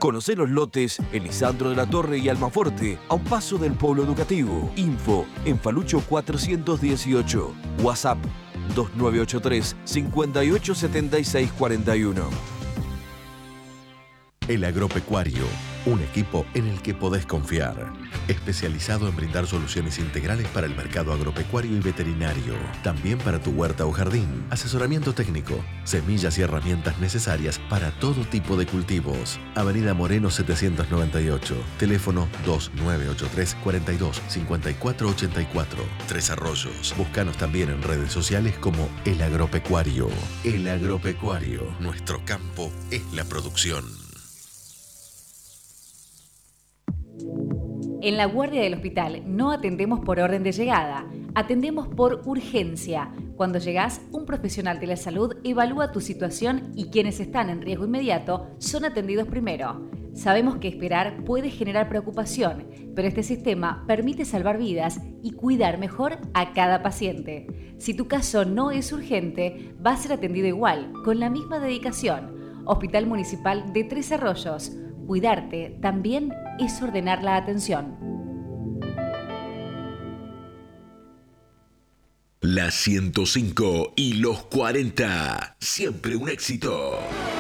Conocé los lotes en Lisandro de la Torre y Almaforte, a un paso del Polo Educativo. Info en Falucho 418. WhatsApp 2983 587641. El Agropecuario, un equipo en el que podés confiar. Especializado en brindar soluciones integrales para el mercado agropecuario y veterinario. También para tu huerta o jardín. Asesoramiento técnico, semillas y herramientas necesarias para todo tipo de cultivos. Avenida Moreno 798. Teléfono 2983 42 54 84. Tres Arroyos. Búscanos también en redes sociales como El Agropecuario. El Agropecuario. Nuestro campo es la producción. En la guardia del hospital no atendemos por orden de llegada, atendemos por urgencia. Cuando llegás, un profesional de la salud evalúa tu situación y quienes están en riesgo inmediato son atendidos primero. Sabemos que esperar puede generar preocupación, pero este sistema permite salvar vidas y cuidar mejor a cada paciente. Si tu caso no es urgente, va a ser atendido igual, con la misma dedicación. Hospital Municipal de Tres Arroyos. Cuidarte también es ordenar la atención. La 105 y los 40. Siempre un éxito.